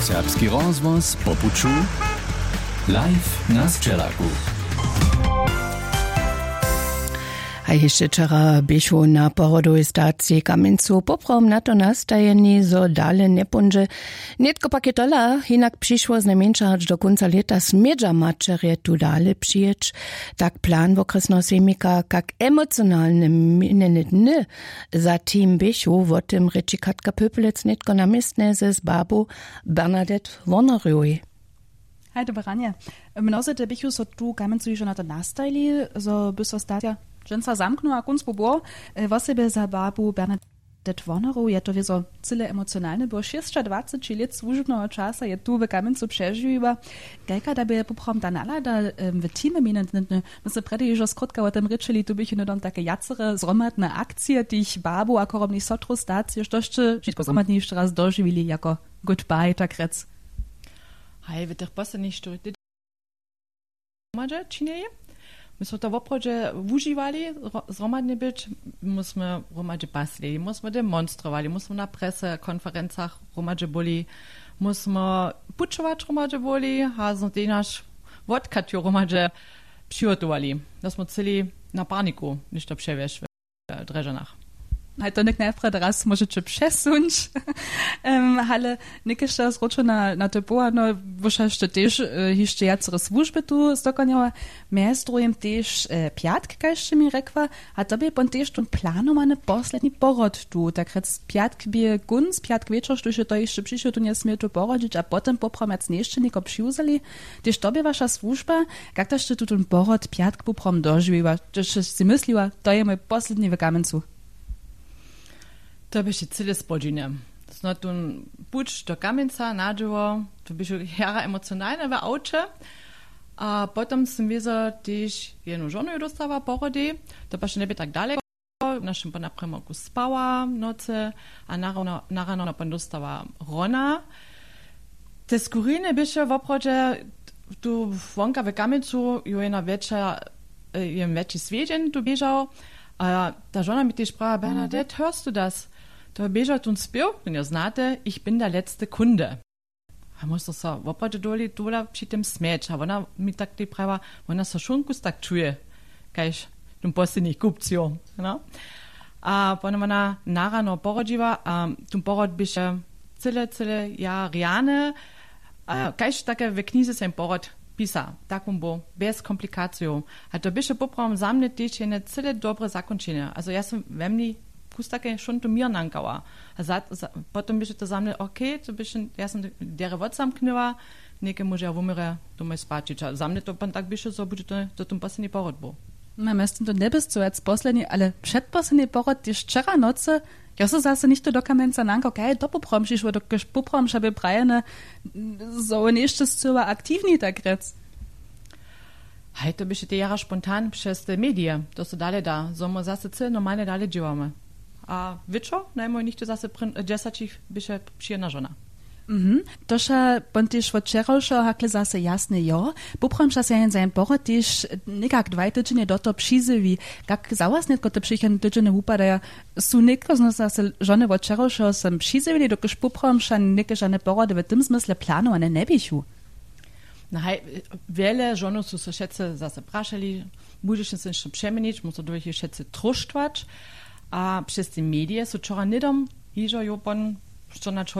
Serbski rozvoz po puču live na Sčelaku. A jeszcze wczoraj biechu na porodowej stacji Kamieńcu poprom na to nastajeni, zo dale nie punże. Nietko pakietola, inak przyszło z najmniejsza aż do końca lata smedża maczerie tu dale przyjeć. Tak plan w okresno semika, jak emocjonalne minne dny za tym biechu, w tym reči Katka Pöpelec nietko namistne z babu Bernadette Woneröj. Hej, dobre ranie. Mnoze te bichu so tu Kamieńcu już na to nastajli, zo by so statia Dżęca zamknęła kunc było, w osobie za babu Bernadette Woneröj je to wieso cyle emocjonalne, bo 26 lat służbnego czasu je tu w Kamieńcu przeżyła. Gajka da by poprom danala, da w teamie minętne, no se predy już skrótka o tym ryczyli, tu bych no takie jacere zromadne akcje, tych babu, a korobni sotru stacje, što jeszcze wszystko zromadnie jeszcze raz dożywili jako goodbye, tak rec. Hej, w tych posledních študijach čineje? My smo to v oprođe uživali, zromadne być, musimy romadže pasli, musimy demonstrovali, musimy na presekonferencach romadže boli, musimy pučować romadže boli, a z nasz vodkaťu romadže přihotowali. Da smo celi na paniku, niż to przewiesz w Dreżanach. Hej, to nek najprej raz możecie przesunąć, ale nek jeszcze zroczo na to było, no wyszjeszcze też jeszcze jacere służby tu zdokoniała, miastrujem też piatk, jeszcze mi rekła, a tobie pon też tu planowany posledni porod tu, tak rec piatk bie gunz, piatk wieczor, że to jeszcze przyszło tu nie smie tu porodzić, a potem popromiac jeszcze niko przyuzali, też tobie wasza służba, jak też tu ten porod piatk poprom dożyła, też si mysliła, to je mój posledni w Kamieńcu. To by się cyle spodziewane. No tu puć do Kamieńca nadżyło, to by się jara emocjonalne w aucie, a potem sam wiedzał też jedną żonę dostała porody, to pa się nie by tak daleko, w naszym pana primoku spała noce, a na rano pan dostała rona. Te skuriny by się w oprodzie tu wonka w Kamieńcu jedna wieczny swiedzień tu bieżał, a ta żona mi też sprach, Bernadette, hörst du das? To biežal tun spiew, wenn ihr znate, ich bin der letzte Kunde. A muss to so, wopłacie dola przy tym smieć, a ona mi tak ty prawa, ona so szunkus tak czuje, kajś tum posledních kupcjo, no? A potem ona narano porodziła, a tum porod byše cyle ja riane, a kajś takie w knize sem porod pisa, tak bo bez komplikacji. A to byše poprawom za mnie też jedne cyle dobre zakończenie. Also ja sam we mnie pustake schon to mir nankała. A potem by się to za mnie, okej, to by się, ja sam dere wod zamknęła, nieke może ja umrę, to mój spaczyć. A za mnie to pan tak by się zobudzić, to tym posledni porod był. Na miestem to nie bez co jak posledni, ale przedposledni porod, też wczoraj nocy, ja so zase nicht do Kamieńca nanka, okej, to popromšiš, bo to kež popromš, aby prajene so jeszcze zcela aktywni tak rec. Hej, to by się te jara spontan przez te media, to so dalej da, so my zase cel normalnie dalej działamy. A wieczor, najmniej nicht zase 10 by się przyjemna żona. Toša pontiš včerajšo hakle zase jasne jo, popromša se sein porod tiš nekak 2 tygodnie do to přizevi, kak zawasnetko to przyjechane tygodnie upadaja, su nekro zase żony včerajšo sem přizevili, dokež popromša nekežane porody w tym smysle planowane ne bišu. No hej, wiele żonów su se šetce zase prašali, budeš se jeszcze przemienić, muszę do ich šetce truštwać, a przez te media su čora nidom, hižo jo pon, što na